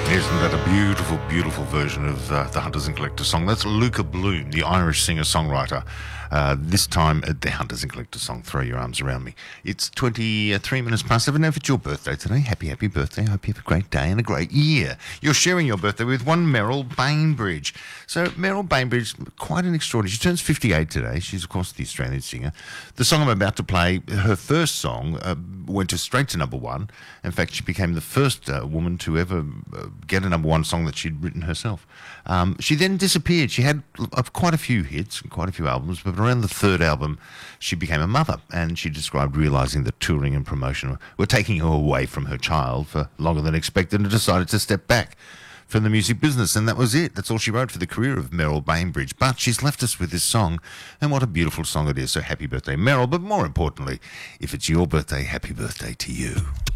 Isn't that a beautiful, beautiful version of the Hunters and Collectors song? That's Luca Bloom, the Irish singer-songwriter. This time at the Hunters and Collectors song, Throw Your Arms Around Me. It's 23 minutes past 7. Now, if it's your birthday today, happy birthday. I hope you have a great day and a great year. You're sharing your birthday with one Meryl Bainbridge. So, Meryl Bainbridge, quite an extraordinary. She turns 58 today. She's, of course, the Australian singer. The song I'm about to play, her first song, went straight to number one. In fact, she became the first woman to ever get a number one song that she'd written herself. She then disappeared. She had quite a few hits and quite a few albums, but around the third album, she became a mother, and she described realising that touring and promotion were taking her away from her child for longer than expected, and decided to step back from the music business, and that was it. That's all she wrote for the career of Meryl Bainbridge. But she's left us with this song, and what a beautiful song it is. So happy birthday, Meryl, but more importantly, if it's your birthday, happy birthday to you.